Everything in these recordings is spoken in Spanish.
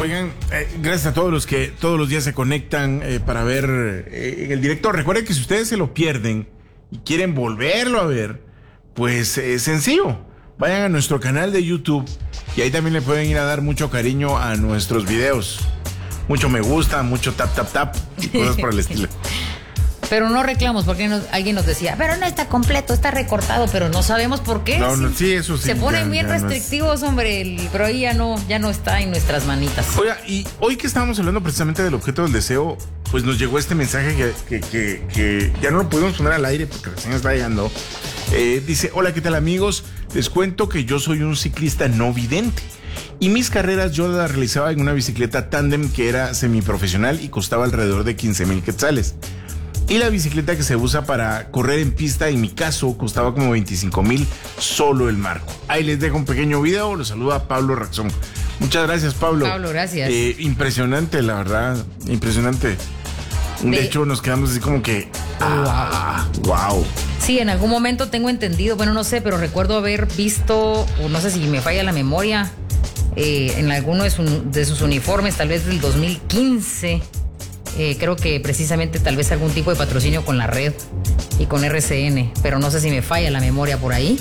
Oigan, gracias a todos los que todos los días se conectan para ver el directo. Recuerden que si ustedes se lo pierden y quieren volverlo a ver, pues es sencillo. Vayan a nuestro canal de YouTube y ahí también le pueden ir a dar mucho cariño a nuestros videos. Mucho me gusta, mucho tap, tap, tap y cosas por el estilo. Pero no reclamos, porque alguien nos decía, pero no está completo, está recortado, pero no sabemos por qué. No, sí, eso sí. Se ponen bien restrictivos, no es... hombre, pero ahí ya no está en nuestras manitas. Oiga, y hoy que estábamos hablando precisamente del objeto del deseo, pues nos llegó este mensaje que ya no lo pudimos poner al aire porque recién está llegando. Dice, hola, ¿qué tal, amigos? Les cuento que yo soy un ciclista no vidente. Y mis carreras yo las realizaba en una bicicleta tándem que era semiprofesional y costaba alrededor de 15,000 quetzales. Y la bicicleta que se usa para correr en pista, en mi caso, costaba como 25,000 solo el marco. Ahí les dejo un pequeño video, los saluda Pablo Raxón. Muchas gracias, Pablo. Pablo, gracias. Impresionante, la verdad, impresionante. De hecho, nos quedamos así como que... wow. Sí, en algún momento tengo entendido, bueno, no sé, pero recuerdo haber visto, o no sé si me falla la memoria, en alguno de sus uniformes, tal vez del 2015... creo que precisamente tal vez algún tipo de patrocinio con la red y con RCN, pero no sé si me falla la memoria por ahí.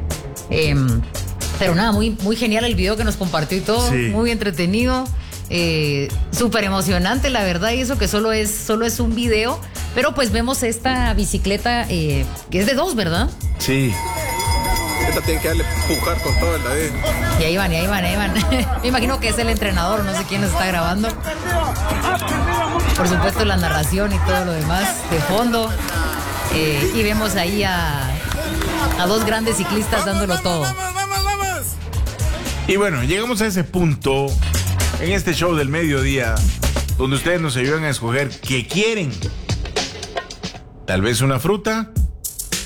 Pero nada, muy, muy genial el video que nos compartió y todo, sí. Muy entretenido, súper emocionante, la verdad, y eso que solo es un video, pero pues vemos esta bicicleta que es de 2, ¿verdad? Sí. Esta tiene que darle pujar con todo el ladrillo. Y ahí van. Me imagino que es el entrenador, no sé quién nos está grabando. Por supuesto, la narración y todo lo demás de fondo. Y vemos ahí a 2 grandes ciclistas dándolo todo. ¡Vamos! Y bueno, llegamos a ese punto en este show del mediodía donde ustedes nos ayudan a escoger qué quieren. Tal vez una fruta,